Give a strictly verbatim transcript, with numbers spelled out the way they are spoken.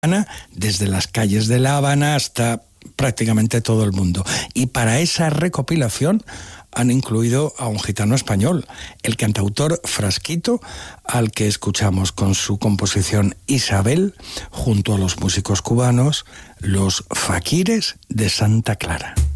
desde las calles de La Habana hasta prácticamente todo el mundo. Y para esa recopilación han incluido a un gitano español, el cantautor Frasquito, al que escuchamos con su composición Isabel, junto a los músicos cubanos, los Faquires de Santa Clara.